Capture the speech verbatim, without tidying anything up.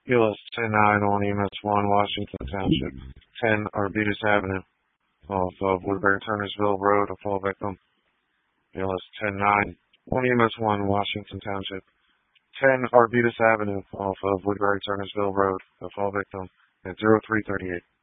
B L S ten nine on E M S one, Washington Township, ten Arbutus Avenue, off of Woodbury Turnersville Road, a fall victim. B L S ten nine on E M S one, Washington Township, ten Arbutus Avenue, off of Woodbury Turnersville Road, a fall victim, at zero three thirty-eight.